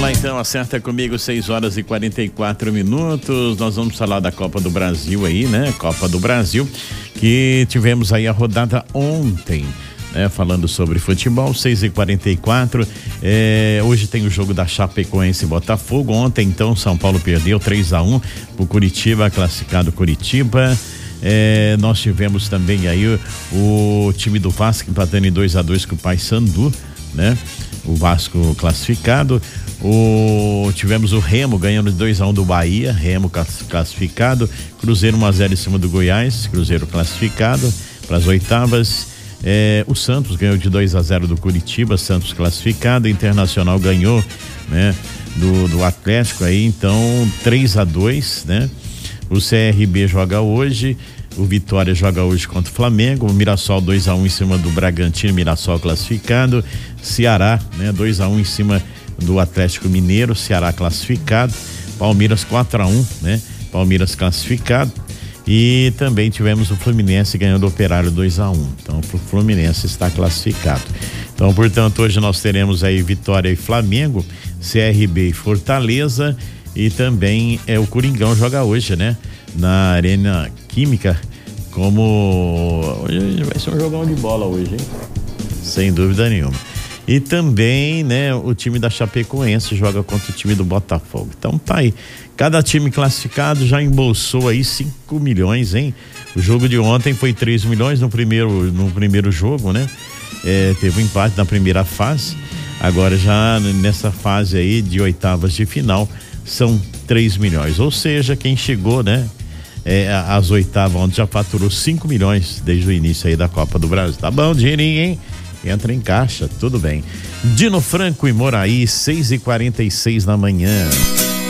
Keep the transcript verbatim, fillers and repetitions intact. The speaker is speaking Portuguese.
lá então, acerta comigo, seis horas e quarenta e quatro minutos. Nós vamos falar da Copa do Brasil aí, né? Copa do Brasil, que tivemos aí a rodada ontem, né? Falando sobre futebol, seis e quarenta e quatro. É, hoje tem o jogo da Chapecoense e Botafogo. Ontem, então, São Paulo perdeu três a um pro Curitiba, classificado Curitiba. É, nós tivemos também aí o, o time do Vasco empatando em dois a dois com o Paysandu, né? O Vasco classificado. O, tivemos o Remo ganhando de dois a um do Bahia, Remo classificado. Cruzeiro um a zero em cima do Goiás, Cruzeiro classificado para as oitavas. É, o Santos ganhou de dois a zero do Curitiba, Santos classificado. Internacional ganhou, né, do, do Atlético aí, então três a dois, né? O C R B joga hoje, o Vitória joga hoje contra o Flamengo, o Mirassol dois a um em cima do Bragantino, Mirassol classificado. Ceará, né, dois a um em cima do Atlético Mineiro, Ceará classificado. Palmeiras quatro a um, né? Palmeiras classificado. E também tivemos o Fluminense ganhando o Operário dois a um. Então o Fluminense está classificado. Então, portanto, hoje nós teremos aí Vitória e Flamengo, C R B e Fortaleza, e também é o Coringão joga hoje, né? Na Arena Química, como hoje vai ser um jogão de bola hoje, hein? Sem dúvida nenhuma. E também, né, o time da Chapecoense joga contra o time do Botafogo. Então tá aí, cada time classificado já embolsou aí cinco milhões, hein? O jogo de ontem foi três milhões no primeiro, no primeiro jogo, né? É, teve um empate na primeira fase. Agora já nessa fase aí de oitavas de final são três milhões, ou seja, quem chegou, né, é, às oitavas, onde já faturou cinco milhões desde o início aí da Copa do Brasil. Tá bom, dinheirinho, hein? Entra em caixa, tudo bem. Dino Franco e Moraí, seis e quarenta e seis da manhã.